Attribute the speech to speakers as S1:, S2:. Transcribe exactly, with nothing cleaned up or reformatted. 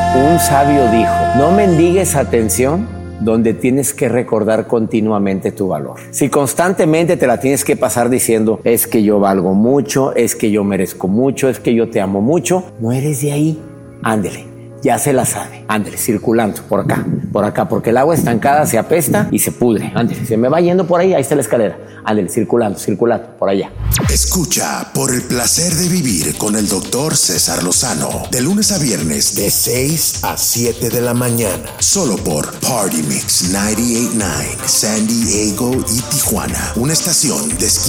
S1: Un sabio dijo, no mendigues atención donde tienes que recordar continuamente tu valor. Si constantemente te la tienes que pasar diciendo, es que yo valgo mucho, es que yo merezco mucho, es que yo te amo mucho, no eres de ahí. Ándele, ya se la sabe. Ándele, circulando por acá, por acá, porque el agua estancada se apesta y se pudre. Ándele, se me va yendo por ahí, ahí está la escalera. Ándele, circulando, circulando, por allá.
S2: Escucha Por el placer de vivir con el doctor César Lozano, de lunes a viernes de seis a siete de la mañana, solo por Party Mix noventa y ocho punto nueve, San Diego y Tijuana, una estación de